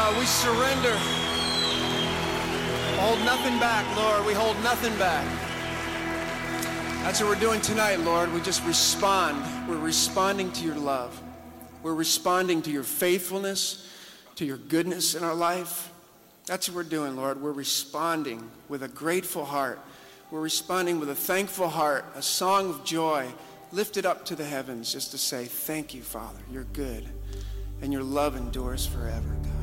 We surrender. Hold nothing back, Lord. We hold nothing back. That's what we're doing tonight, Lord. We just respond. We're responding to your love. We're responding to your faithfulness, to your goodness in our life. That's what we're doing, Lord. We're responding with a grateful heart. We're responding with a thankful heart, a song of joy lifted up to the heavens just to say, thank you, Father. You're good, and your love endures forever, God.